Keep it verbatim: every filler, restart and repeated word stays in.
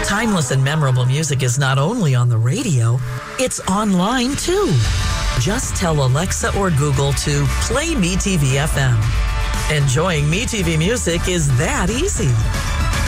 Timeless and memorable music is not only on the radio, it's online too. Just tell Alexa or Google to play MeTV F M. Enjoying MeTV music is that easy.